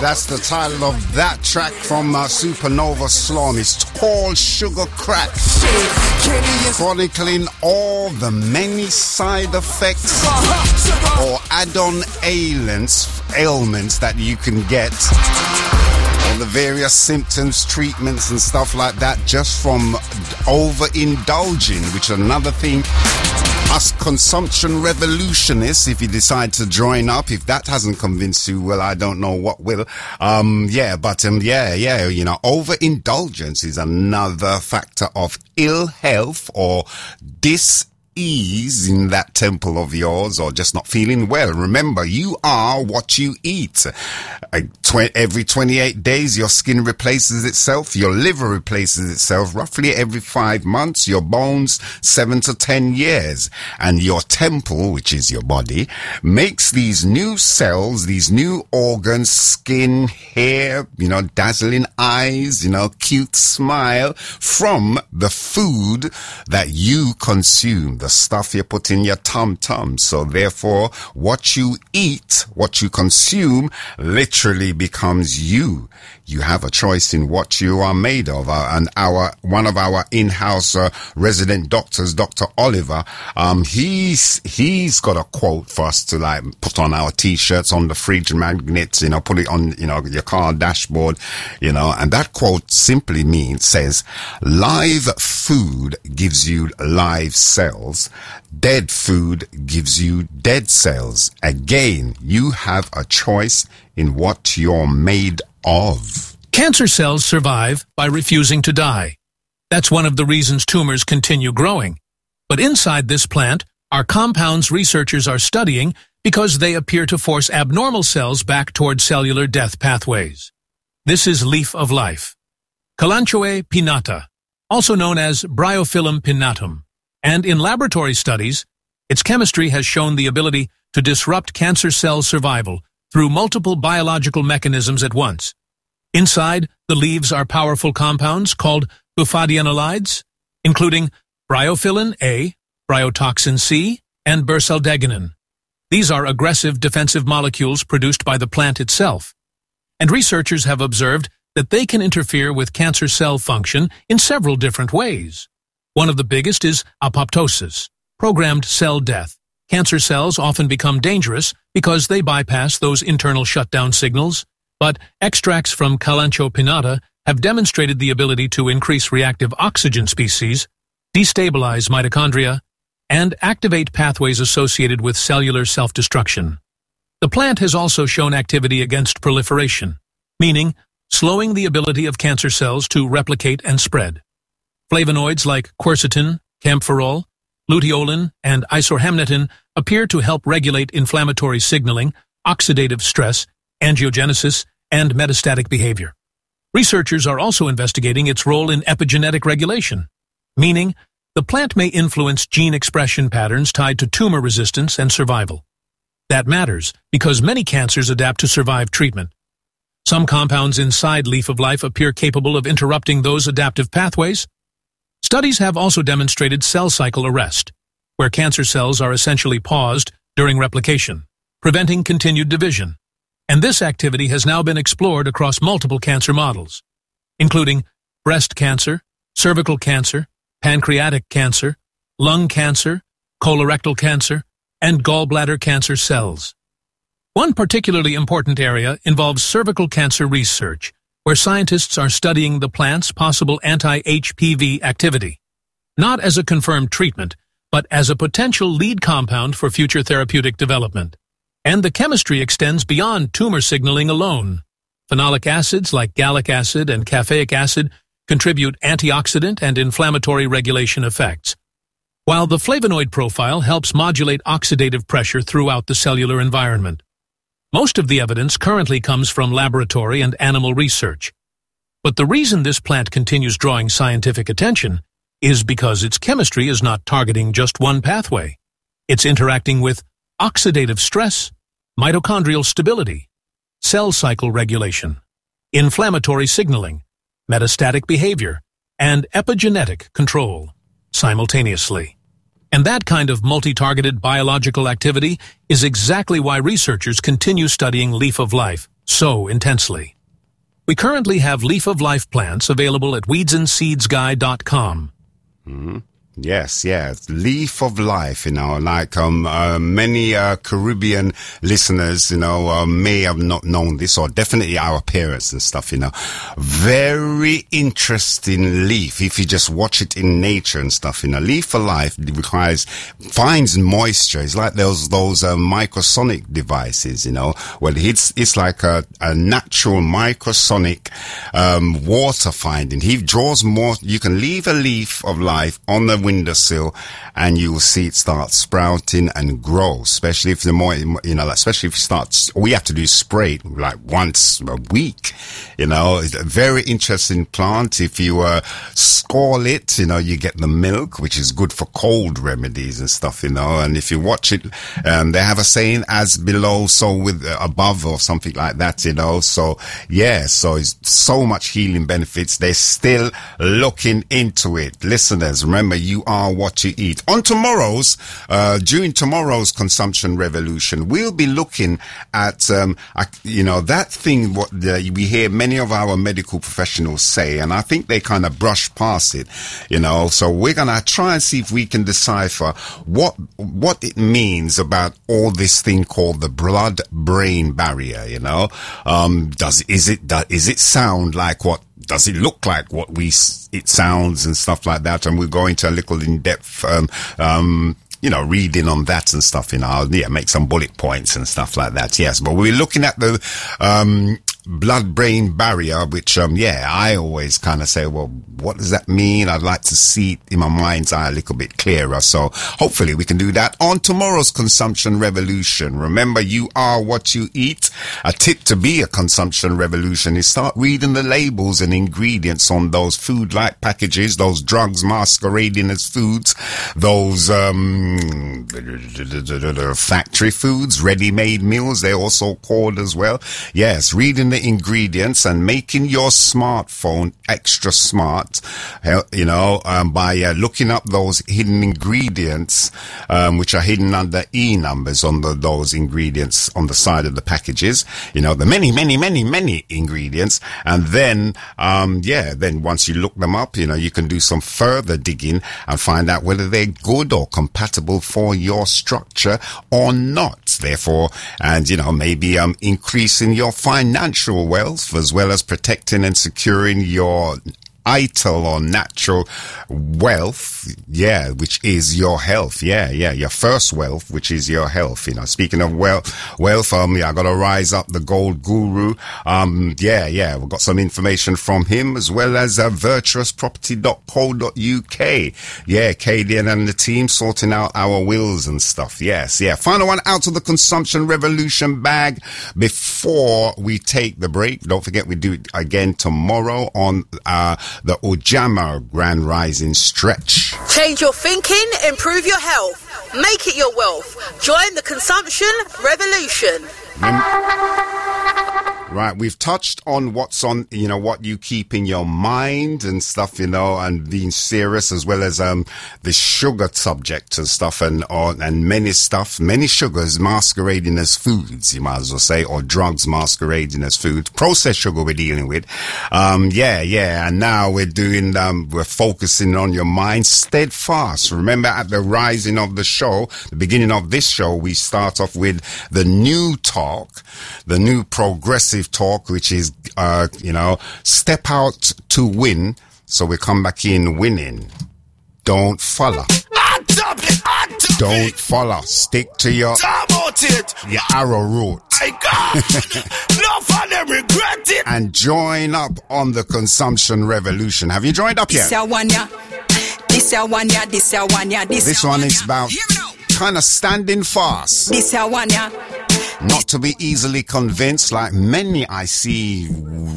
That's the title of that track from Supernova Slum. It's called Sugar Crack, chronicling all the many side effects or add-on ailments that you can get, all the various symptoms, treatments and stuff like that just from overindulging, which is another thing. Us consumption revolutionists, if you decide to join up, if that hasn't convinced you, well, I don't know what will. Overindulgence is another factor of ill health or dis-ease in that temple of yours, or just not feeling well. Remember, you are what you eat. Every 28 days, your skin replaces itself, your liver replaces itself roughly every 5 months, your bones 7 to 10 years, and your temple, which is your body, makes these new cells, these new organs, skin, hair, dazzling eyes, cute smile from the food that you consume, the stuff you put in your tum-tum. So therefore, what you eat, what you consume, literally becomes you. You have a choice in what you are made of. And one of our in-house resident doctors, Dr. Oliver, he's got a quote for us to put on our t-shirts, on the fridge magnets, put it on, your car dashboard, and that quote simply says, live food gives you live cells. Dead food gives you dead cells. Again, you have a choice in what you're made of. Cancer cells survive by refusing to die. That's one of the reasons tumors continue growing. But inside this plant are compounds researchers are studying because they appear to force abnormal cells back toward cellular death pathways. This is leaf of life. Kalanchoe pinnata, also known as Bryophyllum pinnatum. And in laboratory studies, its chemistry has shown the ability to disrupt cancer cell survival through multiple biological mechanisms at once. Inside, the leaves are powerful compounds called bufadienolides, including bryophyllin A, bryotoxin C, and bersaldeganin. These are aggressive defensive molecules produced by the plant itself. And researchers have observed that they can interfere with cancer cell function in several different ways. One of the biggest is apoptosis, programmed cell death. Cancer cells often become dangerous because they bypass those internal shutdown signals, but extracts from Kalanchoe pinnata have demonstrated the ability to increase reactive oxygen species, destabilize mitochondria, and activate pathways associated with cellular self-destruction. The plant has also shown activity against proliferation, meaning slowing the ability of cancer cells to replicate and spread. Flavonoids like quercetin, camphorol, luteolin, and isorhamnetin appear to help regulate inflammatory signaling, oxidative stress, angiogenesis, and metastatic behavior. Researchers are also investigating its role in epigenetic regulation, meaning the plant may influence gene expression patterns tied to tumor resistance and survival. That matters because many cancers adapt to survive treatment. Some compounds inside leaf of life appear capable of interrupting those adaptive pathways. Studies have also demonstrated cell cycle arrest, where cancer cells are essentially paused during replication, preventing continued division. And this activity has now been explored across multiple cancer models, including breast cancer, cervical cancer, pancreatic cancer, lung cancer, colorectal cancer, and gallbladder cancer cells. One particularly important area involves cervical cancer research, where scientists are studying the plant's possible anti-HPV activity, not as a confirmed treatment, but as a potential lead compound for future therapeutic development. And the chemistry extends beyond tumor signaling alone. Phenolic acids like gallic acid and caffeic acid contribute antioxidant and inflammatory regulation effects, while the flavonoid profile helps modulate oxidative pressure throughout the cellular environment. Most of the evidence currently comes from laboratory and animal research. But the reason this plant continues drawing scientific attention is because its chemistry is not targeting just one pathway. It's interacting with oxidative stress, mitochondrial stability, cell cycle regulation, inflammatory signaling, metastatic behavior, and epigenetic control simultaneously. And that kind of multi-targeted biological activity is exactly why researchers continue studying leaf of life so intensely. We currently have Leaf of Life plants available at weedsandseedsguy.com. Yes, Leaf of Life, like many Caribbean listeners, may have not known this, or definitely our parents and stuff, Very interesting leaf if you just watch it in nature and stuff, Leaf of Life finds moisture. It's like those microsonic devices, Well, it's like a natural microsonic water finding. He draws more. You can leave a Leaf of Life on the windowsill and you will see it start sprouting and grow, especially if the more, especially if it starts, all you have to do is spray it like once a week, It's a very interesting plant. If you scald it, you get the milk, which is good for cold remedies and stuff, and if you watch it, they have a saying, as below, so with above, or something like that, so it's so much healing benefits. They're still looking into it. Listeners, remember, you are what you eat. On tomorrow's, during tomorrow's consumption revolution, we'll be looking at, that thing what we hear many of our medical professionals say, and I think they kind of brush past it, so we're going to try and see if we can decipher what it means about all this thing called the blood-brain barrier, is it sound like what, does it look like what it sounds and stuff like that? And we're going to a little in-depth, reading on that and stuff, I'll make some bullet points and stuff like that. Yes, but we're looking at the, blood-brain barrier, which, I always kind of say, well, what does that mean? I'd like to see it in my mind's eye a little bit clearer. So hopefully we can do that on tomorrow's consumption revolution. Remember, you are what you eat. A tip to be a consumption revolution is start reading the labels and ingredients on those food-like packages, those drugs masquerading as foods, those, factory foods, ready-made meals, they're also called as well. Yes, reading the ingredients and making your smartphone extra smart, by looking up those hidden ingredients, which are hidden under E numbers on those ingredients on the side of the packages, the many ingredients. And then, then once you look them up, you can do some further digging and find out whether they're good or compatible for your structure or not. Therefore, and, maybe, increasing your financial wealth as well as protecting and securing your vital or natural wealth, which is your health. Your first wealth, which is your health. Speaking of wealth, I gotta rise up the gold guru. We've got some information from him as well as virtuousproperty.co.uk. Kadian and the team sorting out our wills and stuff. Final one out of the consumption revolution bag before we take the break. Don't forget, we do it again tomorrow on, the Ujama Grand Rising Stretch. Change your thinking, improve your health, make it your wealth. Join the consumption revolution. Right, we've touched on what's on, what you keep in your mind and stuff, and being serious, as well as the sugar subject and stuff, and many sugars masquerading as foods, you might as well say, or drugs masquerading as foods. Processed sugar we're dealing with. And now we're focusing on your mind. Steadfast. Remember, at the rising of the show, the beginning of this show, we start off with the new talk, the new progressive talk, which is, step out to win. So we come back in winning. Don't follow. Don't follow. Stick to your arrow route. And join up on the consumption revolution. Have you joined up yet? This one is about kind of standing fast. Not to be easily convinced, like many I see